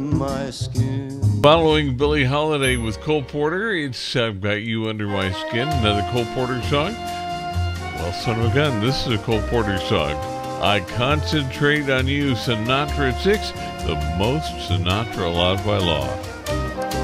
my skin. Following Billie Holiday with Cole Porter, it's I've Got You Under My Skin, another Cole Porter song. Well, son of a gun, this is a Cole Porter song. I Concentrate on You, Sinatra at 6, the most Sinatra allowed by law.